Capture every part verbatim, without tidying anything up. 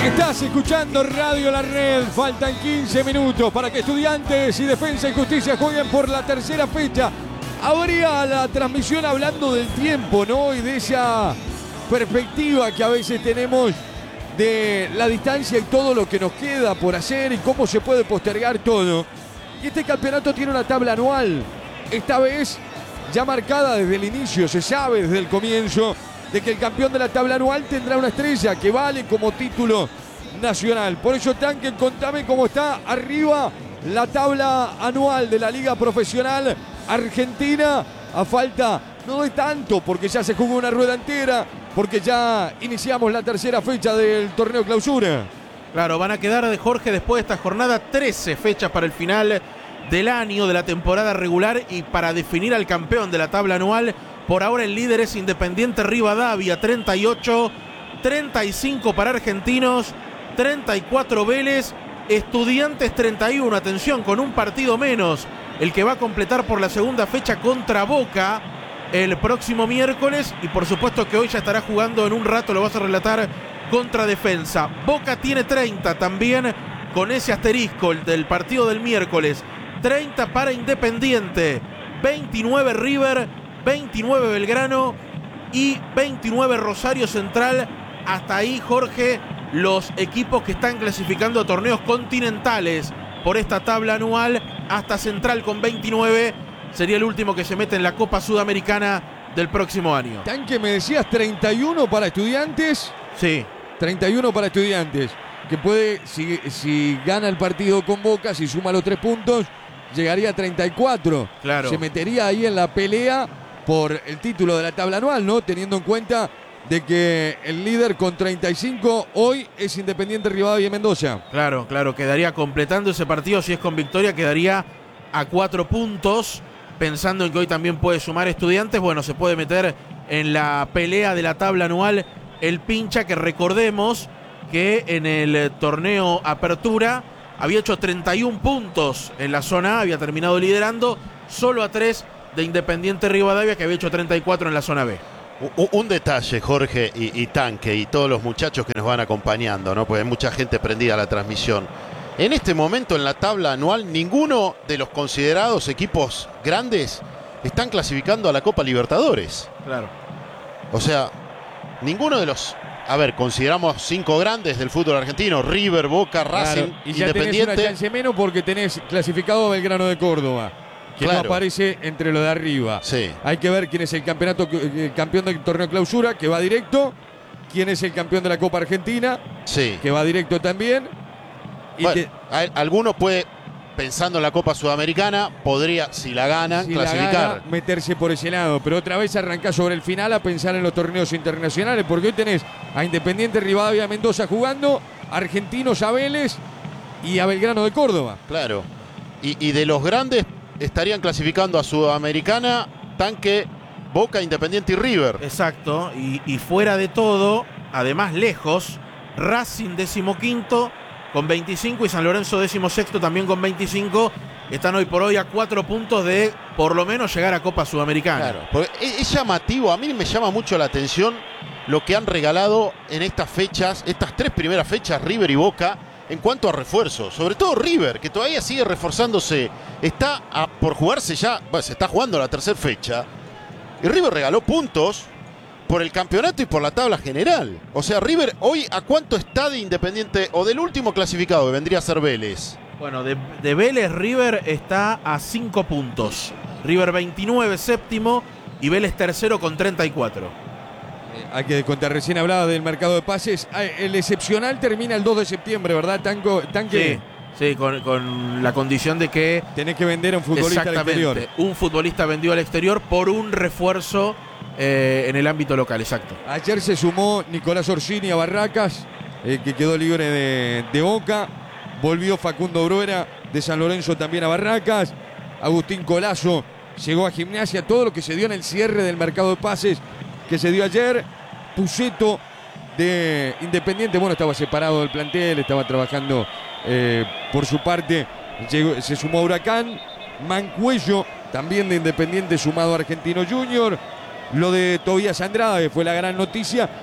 Estás escuchando Radio La Red. Faltan quince minutos para que Estudiantes y Defensa y Justicia jueguen por la tercera fecha. Habría la transmisión hablando del tiempo, ¿no? Y de esa perspectiva que a veces tenemos de la distancia y todo lo que nos queda por hacer y cómo se puede postergar todo. Y este campeonato tiene una tabla anual. Esta vez ya marcada desde el inicio, se sabe desde el comienzo de que el campeón de la tabla anual tendrá una estrella que vale como título nacional. Por eso, Tanque, contame cómo está arriba la tabla anual de la Liga Profesional Argentina, a falta no de tanto, porque ya se jugó una rueda entera, porque ya iniciamos la tercera fecha del torneo clausura. Claro, van a quedar, de Jorge, después de esta jornada, trece fechas para el final del año, de la temporada regular, y para definir al campeón de la tabla anual. Por ahora el líder es Independiente Rivadavia, treinta y ocho, treinta y cinco para Argentinos, treinta y cuatro Vélez, Estudiantes treinta y uno, atención, con un partido menos, el que va a completar por la segunda fecha contra Boca el próximo miércoles, y por supuesto que hoy ya estará jugando en un rato, lo vas a relatar, contra Defensa. Boca tiene treinta también, con ese asterisco el del partido del miércoles, treinta para Independiente, veintinueve River, veintinueve Belgrano y veintinueve Rosario Central. Hasta ahí, Jorge, los equipos que están clasificando a torneos continentales por esta tabla anual. Hasta Central con veintinueve sería el último que se mete en la Copa Sudamericana del próximo año. Tanque, me decías treinta y uno para Estudiantes. Sí. treinta y uno para Estudiantes, que puede, si, si gana el partido con Boca, si suma los tres puntos, llegaría a treinta y cuatro. Claro. Se metería ahí en la pelea por el título de la tabla anual, ¿no? Teniendo en cuenta de que el líder con treinta y cinco hoy es Independiente Rivadavia y Mendoza. Claro, claro, quedaría completando ese partido, si es con victoria, quedaría a cuatro puntos, pensando en que hoy también puede sumar Estudiantes. Bueno, se puede meter en la pelea de la tabla anual el Pincha, que recordemos que en el torneo Apertura había hecho treinta y uno puntos en la zona A, había terminado liderando, solo a tres de Independiente Rivadavia, que había hecho treinta y cuatro en la zona B. Un, un detalle, Jorge y, y Tanque y todos los muchachos que nos van acompañando, ¿no? Porque hay mucha gente prendida a la transmisión. En este momento en la tabla anual, ninguno de los considerados equipos grandes están clasificando a la Copa Libertadores. Claro. O sea, ninguno de los... A ver, consideramos cinco grandes del fútbol argentino: River, Boca, Racing, claro, y ya Independiente. tenés una chance menos porque tenés clasificado a Belgrano de Córdoba, que claro, no aparece entre lo de arriba. Sí. Hay que ver quién es el campeonato, el campeón del torneo clausura, que va directo, quién es el campeón de la Copa Argentina, sí, que va directo también. Y bueno, te... alguno puede, pensando en la Copa Sudamericana, podría, si la ganan, si clasificar. La gana, meterse por ese lado, pero otra vez arrancás sobre el final a pensar en los torneos internacionales, porque hoy tenés a Independiente Rivadavia Mendoza jugando, Argentinos a Vélez y a Belgrano de Córdoba. Claro. Y, y de los grandes estarían clasificando a Sudamericana, Tanque, Boca, Independiente y River. Exacto. Y, y fuera de todo, además lejos, Racing decimoquinto con veinticinco y San Lorenzo decimosexto también con veinticinco. Están hoy por hoy a cuatro puntos de por lo menos llegar a Copa Sudamericana. Claro, porque es, es llamativo, a mí me llama mucho la atención lo que han regalado en estas fechas, estas tres primeras fechas, River y Boca, en cuanto a refuerzos. Sobre todo River, que todavía sigue reforzándose. Está a, por jugarse ya, bueno, se está jugando la tercera fecha. Y River regaló puntos por el campeonato y por la tabla general. O sea, River hoy, ¿a cuánto está de Independiente o del último clasificado, que vendría a ser Vélez? Bueno, de, de Vélez, River está a cinco puntos. River veintinueve, séptimo, y Vélez tercero con treinta y cuatro. Eh, hay que contar, recién hablaba del mercado de pases. El excepcional termina el dos de septiembre, ¿verdad, Tanco, Tanque? Sí, sí, con, con la condición de que tenés que vender a un futbolista al exterior. Un futbolista vendió al exterior por un refuerzo eh, en el ámbito local, exacto. Ayer se sumó Nicolás Orsini a Barracas, eh, que quedó libre de, de Boca. Volvió Facundo Bruera de San Lorenzo también a Barracas. Agustín Colazo llegó a Gimnasia. Todo lo que se dio en el cierre del mercado de pases que se dio ayer. Puceto de Independiente, bueno, estaba separado del plantel, estaba trabajando eh, por su parte. Llegó, se sumó a Huracán. Mancuello, también de Independiente, sumado a Argentino Junior. Lo de Tobías Andrade fue la gran noticia.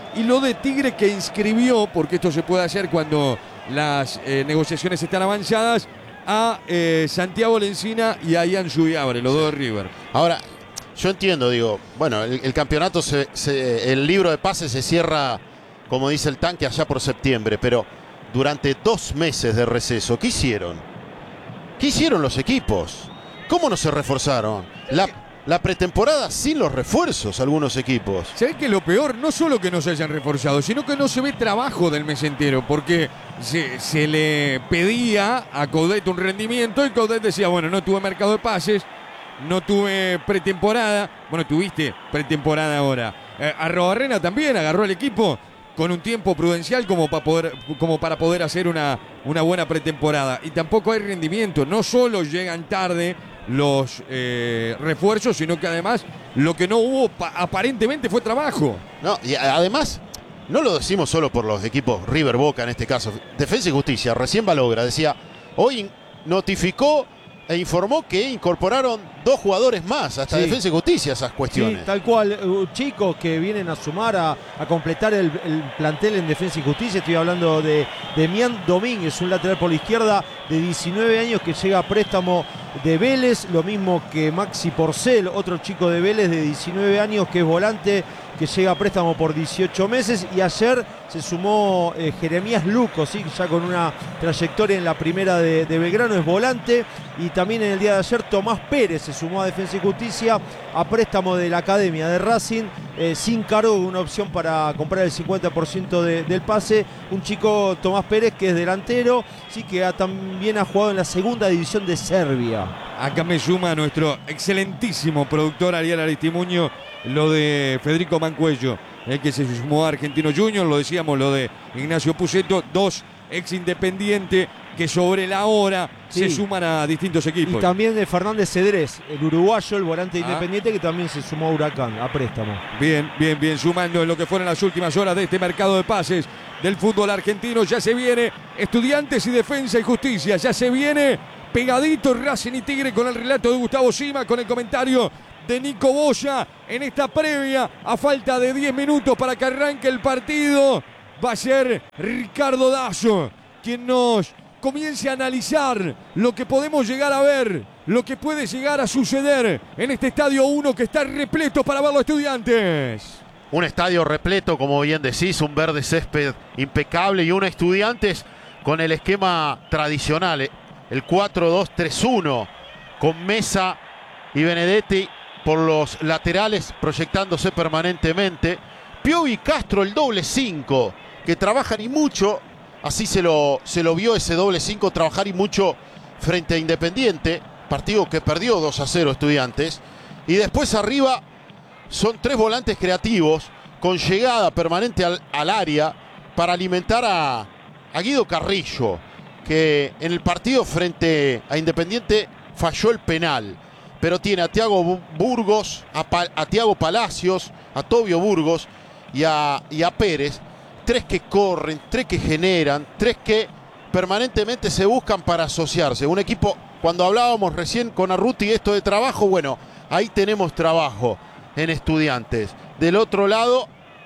y lo de Tigre que inscribió, porque esto se puede hacer cuando las eh, negociaciones están avanzadas, a eh, Santiago Lencina y a Ian Subiabre, los dos de River. Ahora, yo entiendo, digo, bueno, el, el campeonato, se, se, el libro de pases se cierra, como dice el tanque, allá por septiembre, pero durante dos meses de receso, ¿qué hicieron? ¿Qué hicieron los equipos? ¿Cómo no se reforzaron? La, la pretemporada sin los refuerzos, algunos equipos. ¿Sabés que lo peor? No solo que no se hayan reforzado, sino que no se ve trabajo del mes entero, porque se, se le pedía a Coudet un rendimiento y Coudet decía, bueno, no tuve mercado de pases, no tuve pretemporada. Bueno, tuviste pretemporada ahora. Eh, Arrobarrena también agarró al equipo con un tiempo prudencial como para poder, como para poder hacer una, una buena pretemporada. Y tampoco hay rendimiento. No solo llegan tarde los eh, refuerzos, sino que además lo que no hubo aparentemente fue trabajo. No, y además, no lo decimos solo por los equipos River, Boca en este caso. Defensa y Justicia, recién Balogra decía, hoy notificó e informó que incorporaron dos jugadores más, hasta sí. Defensa y Justicia, esas cuestiones. Sí, tal cual, chicos que vienen a sumar, a, a completar el, el plantel en Defensa y Justicia. Estoy hablando de Demián Domínguez, un lateral por la izquierda de diecinueve años que llega a préstamo de Vélez, lo mismo que Maxi Porcel, otro chico de Vélez de diecinueve años que es volante, que llega a préstamo por dieciocho meses, y ayer se sumó eh, Jeremías Luco, ¿sí? Ya con una trayectoria en la primera de, de Belgrano, es volante, y también en el día de ayer Tomás Pérez se sumó a Defensa y Justicia a préstamo de la Academia de Racing, eh, sin cargo, una opción para comprar el cincuenta por ciento de, del pase, un chico Tomás Pérez que es delantero, sí, que ha, también ha jugado en la segunda división de Serbia. Acá me suma nuestro excelentísimo productor Ariel Aristimuño lo de Federico Mancuello, el que se sumó a Argentino Junior, lo decíamos, lo de Ignacio Puceto, dos ex Independiente que sobre la hora sí. se suman a distintos equipos. Y también de Fernández Cedrés, el uruguayo, el volante ah. Independiente, que también se sumó a Huracán, a préstamo. Bien, bien, bien, sumando en lo que fueron las últimas horas de este mercado de pases del fútbol argentino. Ya se viene Estudiantes y Defensa y Justicia, ya se viene pegadito Racing y Tigre, con el relato de Gustavo Sima, con el comentario de Nico Boya en esta previa, a falta de diez minutos para que arranque el partido. Va a ser Ricardo Dazo quien nos comience a analizar lo que podemos llegar a ver, lo que puede llegar a suceder en este Estadio uno que está repleto para ver los Estudiantes. Un estadio repleto, como bien decís, un verde césped impecable y un Estudiantes con el esquema tradicional, el cuatro dos tres uno, con Mesa y Benedetti por los laterales proyectándose permanentemente. Piovi y Castro el doble cinco, que trabajan y mucho, así se lo, se lo vio ese doble cinco trabajar y mucho frente a Independiente, partido que perdió dos a cero Estudiantes. Y después arriba son tres volantes creativos con llegada permanente al, al área para alimentar a, a Guido Carrillo, que en el partido frente a Independiente falló el penal, pero tiene a Thiago Burgos, a, pa a Thiago Palacios, a Tobio Burgos y a, y a Pérez, tres que corren, tres que generan, tres que permanentemente se buscan para asociarse. Un equipo, cuando hablábamos recién con Arruti esto de trabajo, bueno, ahí tenemos trabajo en Estudiantes. Del otro lado,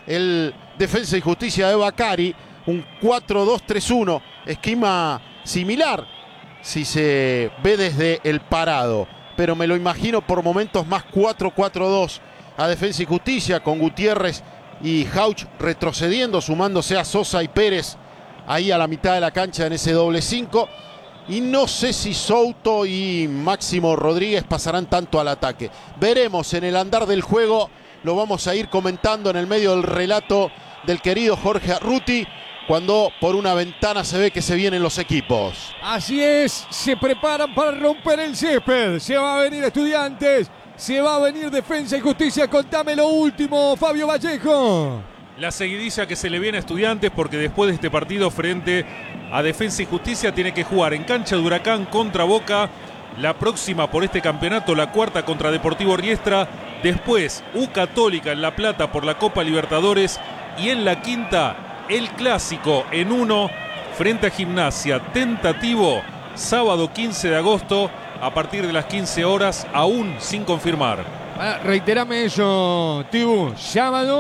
el Defensa y Justicia de Bacari, un cuatro dos tres uno, esquema similar si se ve desde el parado, pero me lo imagino por momentos más cuatro cuatro dos a Defensa y Justicia, con Gutiérrez y Jauch retrocediendo, sumándose a Sosa y Pérez ahí a la mitad de la cancha en ese doble cinco. Y no sé si Souto y Máximo Rodríguez pasarán tanto al ataque. Veremos en el andar del juego, lo vamos a ir comentando en el medio del relato del querido Jorge Arruti, cuando por una ventana se ve que se vienen los equipos. Así es, se preparan para romper el césped. Se va a venir Estudiantes, se va a venir Defensa y Justicia. Contame lo último, Fabio Vallejo. La seguidilla que se le viene a Estudiantes, porque después de este partido frente a Defensa y Justicia tiene que jugar en cancha de Huracán contra Boca. La próxima por este campeonato, la cuarta contra Deportivo Riestra. Después U Católica en La Plata por la Copa Libertadores. Y en la quinta, el clásico en uno frente a Gimnasia. Tentativo sábado quince de agosto a partir de las quince horas, aún sin confirmar. Ah, reiterame eso, Tibu. Sábado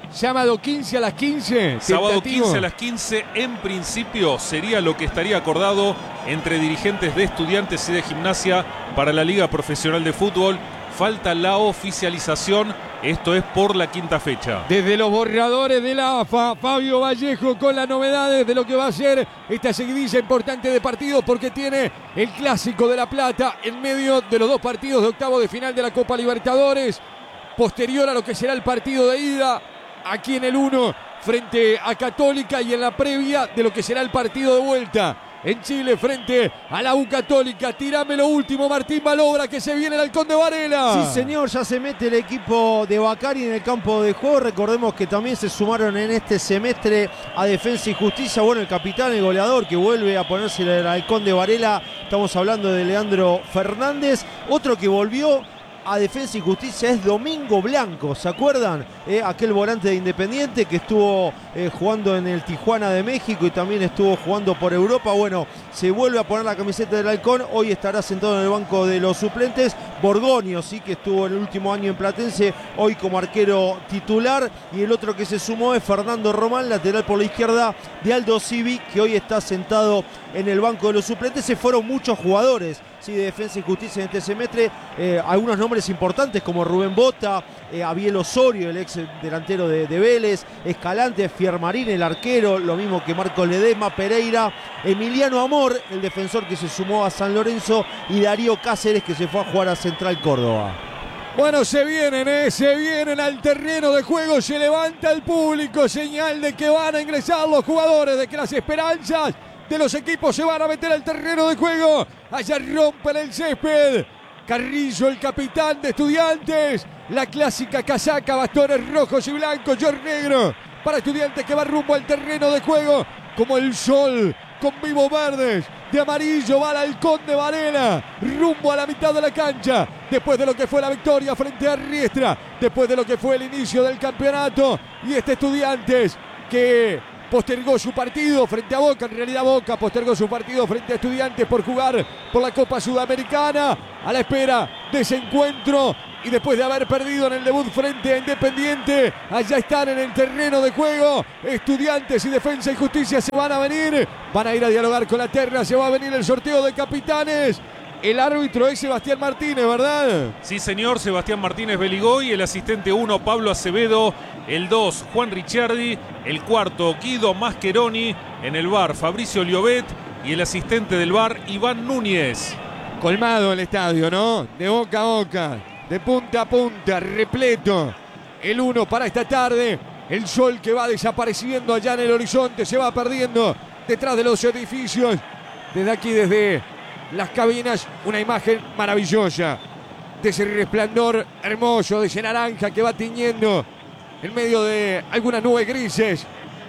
Sábado quince a las quince. Sábado tentativo. quince a las quince, en principio sería lo que estaría acordado entre dirigentes de Estudiantes y de Gimnasia para la Liga Profesional de Fútbol. Falta la oficialización, esto es por la quinta fecha. Desde los borradores de la A F A, Fabio Vallejo con las novedades de lo que va a ser esta seguidilla importante de partidos, porque tiene el Clásico de La Plata en medio de los dos partidos de octavo de final de la Copa Libertadores, posterior a lo que será el partido de ida, aquí en el uno frente a Católica, y en la previa de lo que será el partido de vuelta en Chile frente a la U Católica. Tirame lo último, Martín Malogra, que se viene el Halcón de Varela. Sí, señor, ya se mete el equipo de Bacari en el campo de juego. Recordemos que también se sumaron en este semestre a Defensa y Justicia. Bueno, el capitán, el goleador, que vuelve a ponerse el Halcón de Varela. Estamos hablando de Leandro Fernández. Otro que volvió a Defensa y Justicia es Domingo Blanco, ¿se acuerdan? Eh, aquel volante de Independiente que estuvo eh, jugando en el Tijuana de México y también estuvo jugando por Europa. Bueno, se vuelve a poner la camiseta del Halcón, hoy estará sentado en el banco de los suplentes. Borgonio, sí, que estuvo el último año en Platense, hoy como arquero titular. Y el otro que se sumó es Fernando Román, lateral por la izquierda de Aldo Civi, que hoy está sentado en el banco de los suplentes. Se fueron muchos jugadores, sí, de Defensa y Justicia en este semestre, eh, algunos nombres importantes como Rubén Bota, eh, Abiel Osorio, el ex delantero de, de Vélez, Escalante, Fiermarín, el arquero, lo mismo que Marcos Ledesma, Pereira, Emiliano Amor, el defensor que se sumó a San Lorenzo, y Darío Cáceres, que se fue a jugar a Central Córdoba. Bueno, se vienen, eh, se vienen al terreno de juego, se levanta el público, señal de que van a ingresar los jugadores, de que las esperanzas de los equipos se van a meter al terreno de juego. Allá rompen el césped Carrillo, el capitán de Estudiantes, la clásica casaca, bastones rojos y blancos, short negro para Estudiantes, que va rumbo al terreno de juego como el sol, con vivos verdes. De amarillo va el Halcón de Varela, rumbo a la mitad de la cancha, después de lo que fue la victoria frente a Riestra, después de lo que fue el inicio del campeonato, y este Estudiantes que postergó su partido frente a Boca, en realidad Boca postergó su partido frente a Estudiantes por jugar por la Copa Sudamericana, a la espera de ese encuentro, y después de haber perdido en el debut frente a Independiente, allá están en el terreno de juego. Estudiantes y Defensa y Justicia se van a venir, van a ir a dialogar con la terna, se va a venir el sorteo de capitanes. El árbitro es Sebastián Martínez, ¿verdad? Sí, señor, Sebastián Martínez Beligoy, el asistente uno, Pablo Acevedo, el dos, Juan Ricciardi, el cuarto, Guido Mascheroni, en el V A R, Fabricio Llobet, y el asistente del V A R, Iván Núñez. Colmado el estadio, ¿no? De boca a boca, de punta a punta, repleto. El uno para esta tarde, el sol que va desapareciendo allá en el horizonte, se va perdiendo detrás de los edificios. Desde aquí, desde las cabinas, una imagen maravillosa de ese resplandor hermoso, de ese naranja que va tiñendo en medio de algunas nubes grises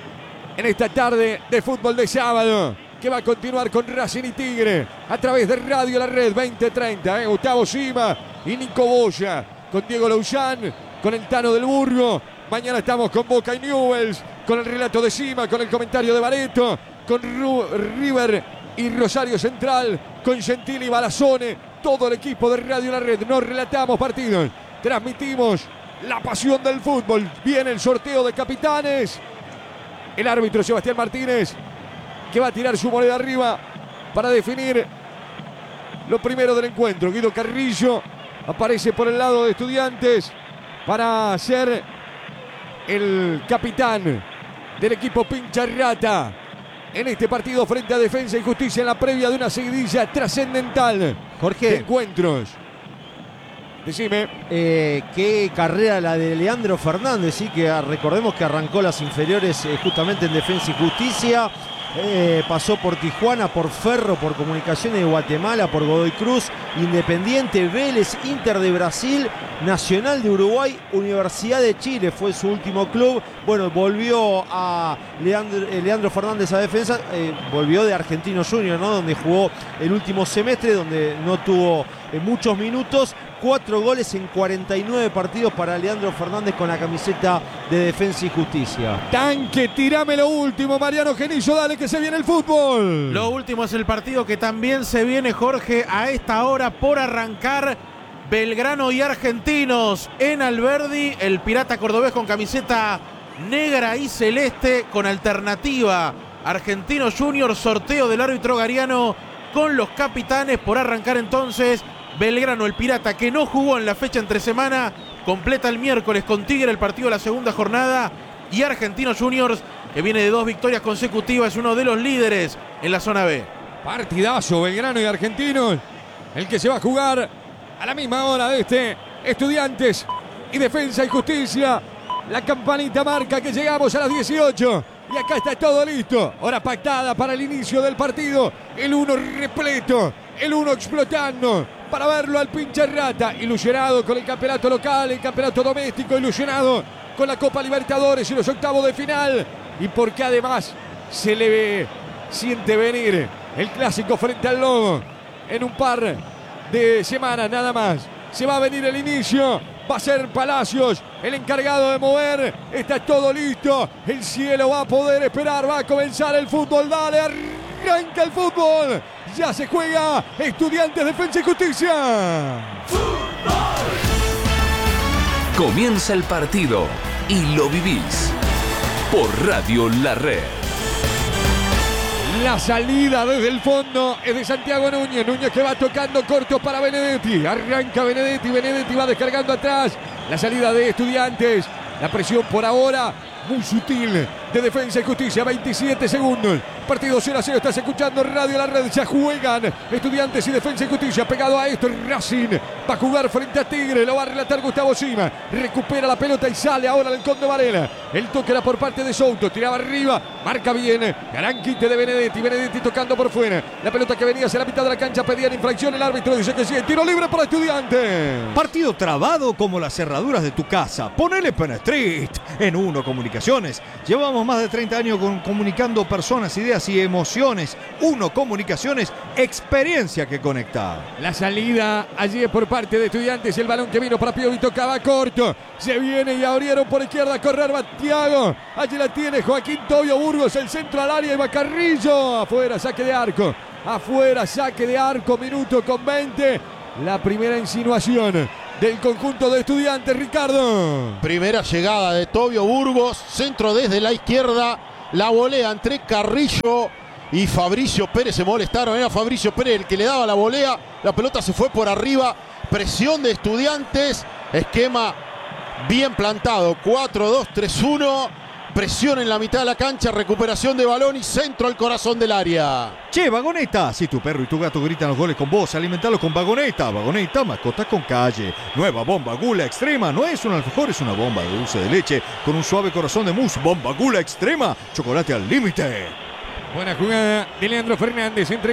en esta tarde de fútbol de sábado, que va a continuar con Racing y Tigre a través de Radio La Red veinte treinta. ¿eh? Gustavo Sima y Nico Boya, con Diego Lauzán, con el Tano del Burgo. Mañana estamos con Boca y Newell's, con el relato de Sima, con el comentario de Bareto, con Ru River y Rosario Central, con Gentili y Balazone, todo el equipo de Radio La Red. Nos relatamos partidos, transmitimos la pasión del fútbol. Viene el sorteo de capitanes. El árbitro Sebastián Martínez, que va a tirar su moneda arriba para definir lo primero del encuentro. Guido Carrillo aparece por el lado de Estudiantes para ser el capitán del equipo Pincha Rata en este partido frente a Defensa y Justicia, en la previa de una seguidilla trascendental Jorge, de encuentros. Decime. Eh, qué carrera la de Leandro Fernández, sí, que recordemos que arrancó las inferiores eh, justamente en Defensa y Justicia. Eh, pasó por Tijuana, por Ferro, por Comunicaciones de Guatemala, por Godoy Cruz, Independiente, Vélez, Inter de Brasil, Nacional de Uruguay, Universidad de Chile fue su último club. Bueno, volvió a Leandro, eh, Leandro Fernández a Defensa, eh, volvió de Argentino Junior, ¿no? Donde jugó el último semestre, donde no tuvo eh, muchos minutos. Cuatro goles en cuarenta y nueve partidos para Leandro Fernández con la camiseta de Defensa y Justicia. Tanque, tirame lo último, Mariano Genillo, dale que se viene el fútbol. Lo último es el partido que también se viene, Jorge, a esta hora por arrancar. Belgrano y Argentinos en Alberdi, el pirata cordobés con camiseta negra y celeste con alternativa. Argentinos Juniors, sorteo del árbitro Gariano con los capitanes por arrancar entonces. Belgrano, el Pirata, que no jugó en la fecha entre semana, completa el miércoles con Tigre el partido de la segunda jornada. Y Argentinos Juniors, que viene de dos victorias consecutivas, es uno de los líderes en la zona B. Partidazo, Belgrano y Argentinos, el que se va a jugar a la misma hora de este Estudiantes y Defensa y Justicia. La campanita marca que llegamos a las dieciocho. Y acá está todo listo. Hora pactada para el inicio del partido. El uno repleto. El uno explotando. Para verlo al pinche Rata. Ilusionado con el campeonato local, el campeonato doméstico. Ilusionado con la Copa Libertadores y los octavos de final. Y porque además se le ve, siente venir el clásico frente al Lobo. En un par de semanas nada más. Se va a venir el inicio. Va a ser Palacios el encargado de mover. Está todo listo. El cielo va a poder esperar. Va a comenzar el fútbol. Dale, arranca el fútbol. Ya se juega Estudiantes, Defensa y Justicia. Comienza el partido y lo vivís por Radio La Red. La salida desde el fondo es de Santiago Núñez. Núñez que va tocando corto para Benedetti. Arranca Benedetti. Benedetti va descargando atrás. La salida de Estudiantes. La presión por ahora muy sutil de Defensa y Justicia. veintisiete segundos. Partido cero a cero. Estás escuchando Radio La Red. Ya juegan Estudiantes y Defensa y Justicia. Pegado a esto, Racing va a jugar frente a Tigre. Lo va a relatar Gustavo Sima. Recupera la pelota y sale ahora el Conde Varela. El toque era por parte de Souto. Tiraba arriba. Marca bien. Gran quite de Benedetti. Benedetti tocando por fuera. La pelota que venía hacia la mitad de la cancha. Pedían infracción. El árbitro dice que sí. Tiro libre para Estudiantes. Partido trabado como las cerraduras de tu casa. Ponele Pen Street. En Uno Comunicaciones. Llevamos más de treinta años con, comunicando personas, ideas y emociones. Uno Comunicaciones, experiencia que conecta. La salida allí es por parte de Estudiantes. El balón que vino para Piovi tocaba corto. Se viene y abrieron por izquierda a correr Batiago. Allí la tiene Joaquín Tobio Burgos. El centro al área y va Carrillo. Afuera, saque de arco. Afuera, saque de arco. Minuto con veinte. La primera insinuación del conjunto de Estudiantes, Ricardo. Primera llegada de Tobio Burgos, centro desde la izquierda, la volea entre Carrillo y Fabricio Pérez. Se molestaron, era Fabricio Pérez el que le daba la volea, la pelota se fue por arriba, presión de Estudiantes, esquema bien plantado, cuatro dos tres uno, presión en la mitad de la cancha, recuperación de balón y centro al corazón del área. Che, Vagoneta, si tu perro y tu gato gritan los goles con vos, alimentalo con Vagoneta. Vagoneta, mascotas con calle. Nueva bomba Gula Extrema, no es un alfajor, es una bomba de dulce de leche con un suave corazón de mousse. Bomba Gula Extrema, chocolate al límite. Buena jugada de Leandro Fernández entre